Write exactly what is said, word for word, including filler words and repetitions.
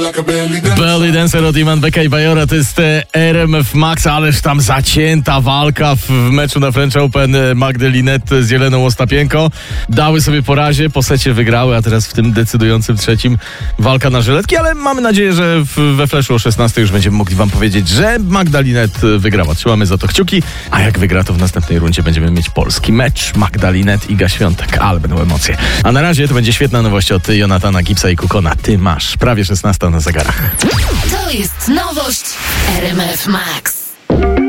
Belly Dancer od Iman Beka i Bajora to jest R M F Max, ależ tam zacięta walka w meczu na French Open. Magdy Linette z Jeleną Ostapienko dały sobie po razie, po secie wygrały, a teraz w tym decydującym trzecim walka na żyletki, ale mamy nadzieję, że w, we Flashu o szesnastej już będziemy mogli wam powiedzieć, że Magda Linette wygrała. Trzymamy za to kciuki, a jak wygra, to w następnej rundzie będziemy mieć polski mecz Magda Linette, Iga Świątek, ale będą emocje. A na razie to będzie świetna nowość od Jonathana Gibbsa i Kukona. Ty masz prawie szesnasta na zegarach. To jest nowość R M F Max.